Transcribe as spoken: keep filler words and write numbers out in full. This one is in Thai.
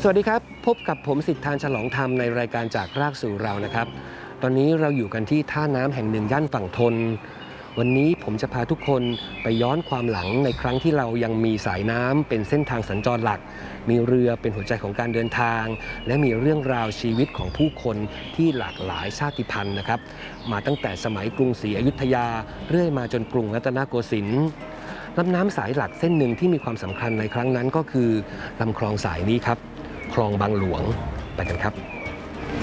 สวัสดีครับพบกับผมสิทธานฉลองธรรมในรายการจากรากสู่เรานะครับตอนนี้เราอยู่กันที่ท่าน้ำแห่งหนึ่งย่านฝั่งทนวันนี้ผมจะพาทุกคนไปย้อนความหลังในครั้งที่เรายังมีสายน้ำเป็นเส้นทางสัญจรหลักมีเรือเป็นหัวใจของการเดินทางและมีเรื่องราวชีวิตของผู้คนที่หลากหลายชาติพันธุ์นะครับมาตั้งแต่สมัยกรุงศรีอยุธยาเรื่อยมาจนกรุงรัตนโกสินทร์ลำน้ำสายหลักเส้นหนึ่งที่มีความสำคัญในครั้งนั้นก็คือลำคลองสายนี้ครับคลองบางหลวงไปกันครับ